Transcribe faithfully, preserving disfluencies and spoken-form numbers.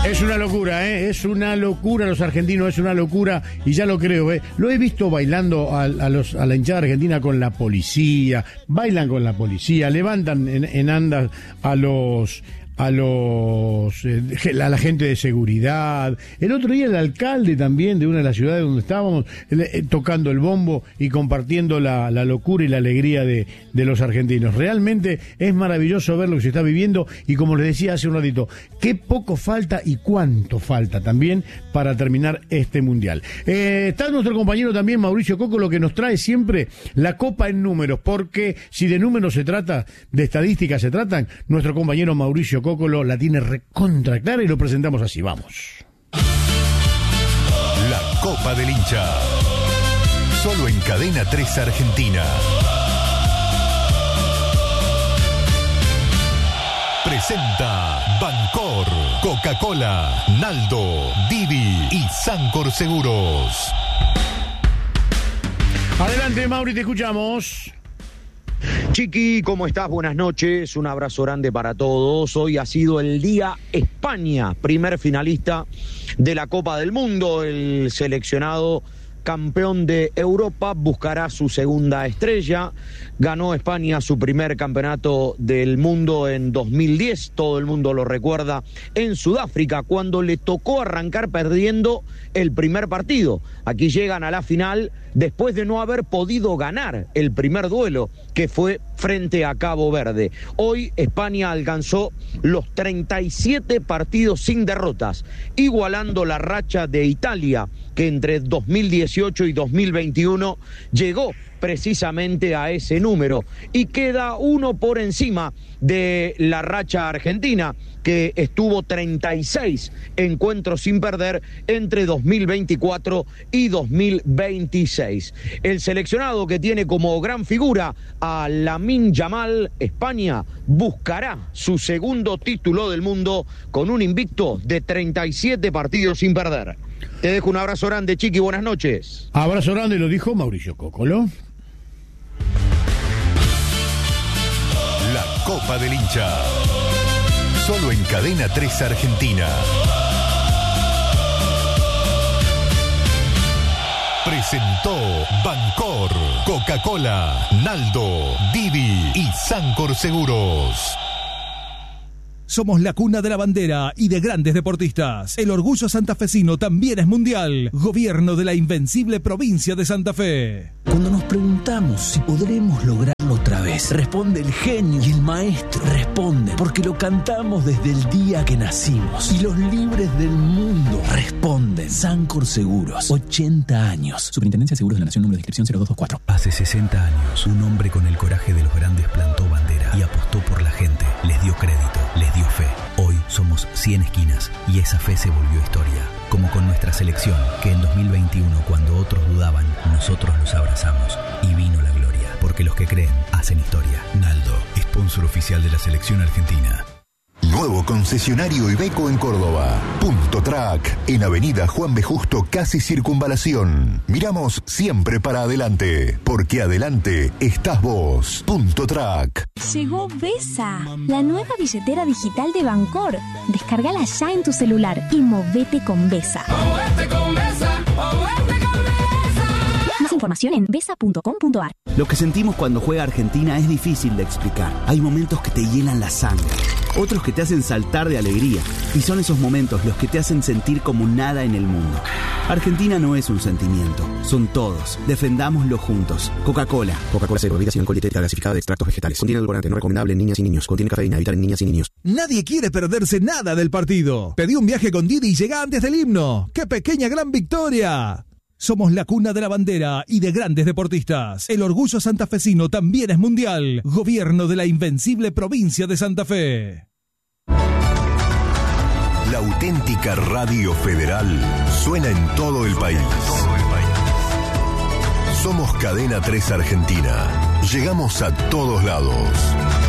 Es una locura, ¿eh? Es una locura los argentinos, es una locura, y ya lo creo, ¿eh? Lo he visto bailando a, a, los, a la hinchada argentina con la policía, bailan con la policía, levantan en, en andas a los... a los eh, a la gente de seguridad. El otro día el alcalde también de una de las ciudades donde estábamos eh, tocando el bombo y compartiendo la, la locura y la alegría de, de los argentinos. Realmente es maravilloso ver lo que se está viviendo, y como les decía hace un ratito, qué poco falta y cuánto falta también para terminar este mundial. Eh, está nuestro compañero también Mauricio Cocolo, que nos trae siempre la copa en números, porque si de números se trata, de estadísticas se tratan, nuestro compañero Mauricio Cocolo la tiene recontra clara y lo presentamos así. Vamos. La Copa del Hincha. Solo en Cadena tres Argentina. Presenta Bancor, Coca-Cola, Naldo, Didi y Sancor Seguros. Adelante, Mauri, te escuchamos. Chiqui, ¿cómo estás? Buenas noches, un abrazo grande para todos. Hoy ha sido el día España, primer finalista de la Copa del Mundo. El seleccionado campeón de Europa buscará su segunda estrella. Ganó España su primer campeonato del mundo en dos mil diez, todo el mundo lo recuerda, en Sudáfrica, cuando le tocó arrancar perdiendo el primer partido. Aquí llegan a la final después de no haber podido ganar el primer duelo, que fue frente a Cabo Verde. Hoy España alcanzó los treinta y siete partidos sin derrotas, igualando la racha de Italia, que entre dos mil dieciocho y dos mil veintiuno llegó precisamente a ese número, y queda uno por encima de la racha argentina, que estuvo treinta y seis encuentros sin perder entre dos mil veinticuatro y dos mil veintiséis. El seleccionado, que tiene como gran figura a Lamine Yamal, España buscará su segundo título del mundo con un invicto de treinta y siete partidos sin perder. Te dejo un abrazo grande, Chiqui, buenas noches. Abrazo grande, lo dijo Mauricio Cocolo. La Copa del Hincha. Solo en Cadena tres Argentina. Presentó Bancor, Coca-Cola, Naldo, Didi y Sancor Seguros. Somos la cuna de la bandera y de grandes deportistas. El orgullo santafesino también es mundial. Gobierno de la invencible provincia de Santa Fe. Cuando nos preguntamos si podremos lograrlo otra vez, responde el genio y el maestro. Responde porque lo cantamos desde el día que nacimos. Y los libres del mundo responden. Sancor Seguros, ochenta años. Superintendencia de Seguros de la Nación, número de inscripción cero dos dos cuatro. Hace sesenta años, un hombre con el coraje de los grandes plantó bandera y apostó por la gente. Les dio crédito, les dio fe. Hoy somos cien esquinas y esa fe se volvió historia. Como con nuestra selección, que en dos mil veintiuno, cuando otros dudaban, nosotros los abrazamos y vino la gloria. Porque los que creen hacen historia. Naldo, sponsor oficial de la selección argentina. Nuevo concesionario Iveco en Córdoba. Punto Track, en Avenida Juan B. Justo, casi Circunvalación. Miramos siempre para adelante, porque adelante estás vos. Punto Track. Llegó Vesa, la nueva billetera digital de Bancor. Descárgala ya en tu celular y movete con Vesa. ¡Movete con Vesa! ¡Movete con Vesa! Más información en vesa punto com punto ar. Lo que sentimos cuando juega Argentina es difícil de explicar. Hay momentos que te hielan la sangre, otros que te hacen saltar de alegría, y son esos momentos los que te hacen sentir como nada en el mundo. Argentina no es un sentimiento, son todos. Defendámoslo juntos. Coca-Cola. Coca-Cola cero, bebida sin alcohol, dietética gasificada de extractos vegetales. Contiene edulcorante, no recomendable en niñas y niños. Contiene cafeína, evitar en niñas y niños. Nadie quiere perderse nada del partido. Pedí un viaje con Didi y llega antes del himno. ¡Qué pequeña gran victoria! Somos la cuna de la bandera y de grandes deportistas. El orgullo santafesino también es mundial. Gobierno de la invencible provincia de Santa Fe. La auténtica radio federal suena en todo el país. Somos Cadena tres Argentina. Llegamos a todos lados.